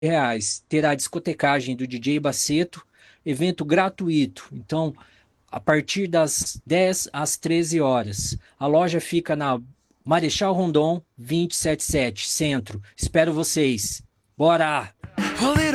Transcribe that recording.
reais. Terá discotecagem do DJ Baceto, evento gratuito. Então, a partir das 10 às 13 horas. A loja fica na Marechal Rondon 277, Centro. Espero vocês. Bora!